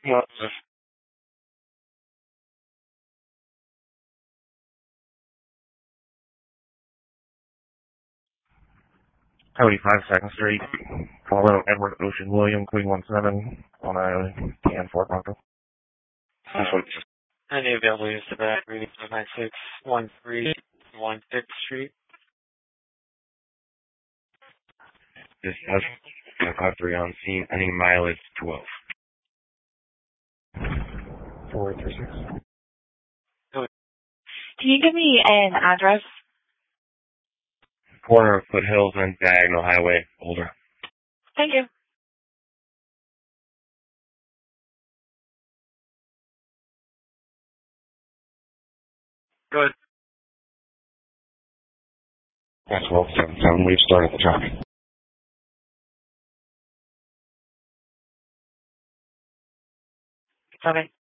No, Cody 52nd Street, Colorado Edward Ocean William, Queen 17 on a TN 4 Bronco. Any available use to back reading 9613 15th Street. Dispatch 553 on scene, any mileage 12. 4836. Can you give me an address? Corner of Foothills and Diagonal Highway, Boulder. Thank you. Good. That's 1277. We've started the traffic. Okay.